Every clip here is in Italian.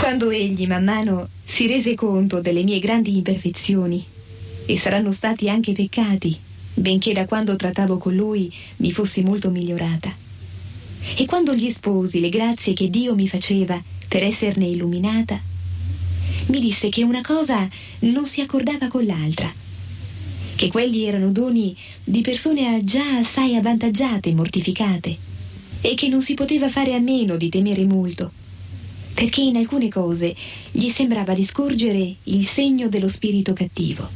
Quando egli man mano si rese conto delle mie grandi imperfezioni, e saranno stati anche peccati, benché da quando trattavo con lui mi fossi molto migliorata, e quando gli esposi le grazie che Dio mi faceva per esserne illuminata, mi disse che una cosa non si accordava con l'altra, che quelli erano doni di persone già assai avvantaggiate e mortificate, e che non si poteva fare a meno di temere molto, perché in alcune cose gli sembrava di scorgere il segno dello spirito cattivo.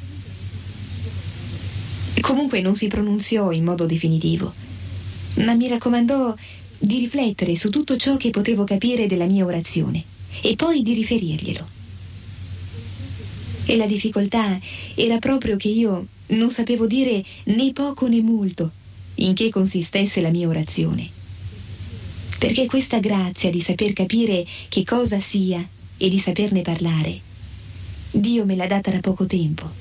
Comunque non si pronunziò in modo definitivo, ma mi raccomandò di riflettere su tutto ciò che potevo capire della mia orazione e poi di riferirglielo. E la difficoltà era proprio che io non sapevo dire né poco né molto in che consistesse la mia orazione, perché questa grazia di saper capire che cosa sia e di saperne parlare, Dio me l'ha data da poco tempo.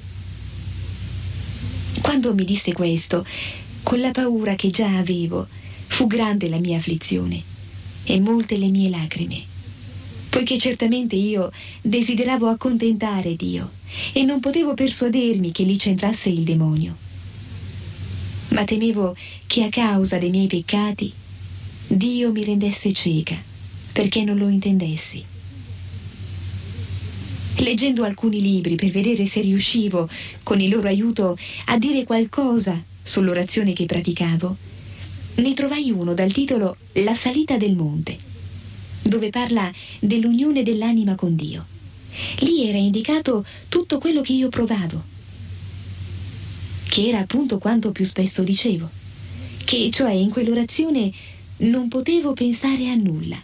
Quando mi disse questo, con la paura che già avevo, fu grande la mia afflizione e molte le mie lacrime, poiché certamente io desideravo accontentare Dio e non potevo persuadermi che lì c'entrasse il demonio. Ma temevo che a causa dei miei peccati Dio mi rendesse cieca, perché non lo intendessi. Leggendo alcuni libri per vedere se riuscivo, con il loro aiuto, a dire qualcosa sull'orazione che praticavo, ne trovai uno dal titolo La salita del monte, dove parla dell'unione dell'anima con Dio. Lì era indicato tutto quello che io provavo, che era appunto quanto più spesso dicevo, che cioè in quell'orazione non potevo pensare a nulla.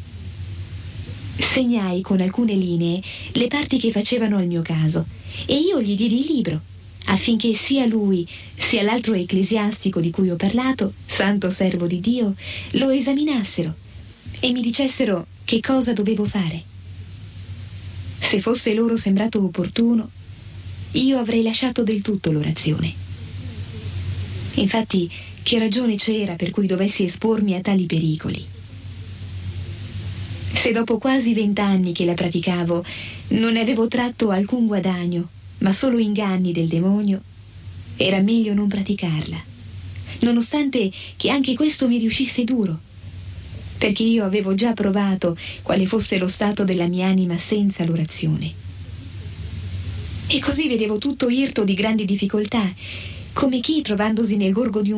Segnai con alcune linee le parti che facevano al mio caso e io gli diedi il libro, affinché sia lui sia l'altro ecclesiastico di cui ho parlato, santo servo di Dio, lo esaminassero e mi dicessero che cosa dovevo fare. Se fosse loro sembrato opportuno, io avrei lasciato del tutto l'orazione. Infatti, che ragione c'era per cui dovessi espormi a tali pericoli? Se dopo quasi 20 anni che la praticavo non ne avevo tratto alcun guadagno, ma solo inganni del demonio, era meglio non praticarla, nonostante che anche questo mi riuscisse duro, perché io avevo già provato quale fosse lo stato della mia anima senza l'orazione. E così vedevo tutto irto di grandi difficoltà, come chi, trovandosi nel gorgo di un